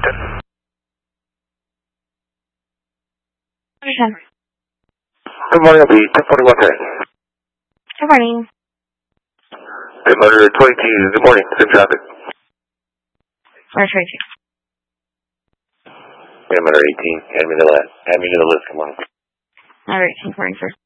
Good morning, I'll be 1041 today. Good morning. Good motor 22, good morning, same traffic. Motor 22. Yeah, motor 18, add me to the list, come on. All right, 10 morning, sir.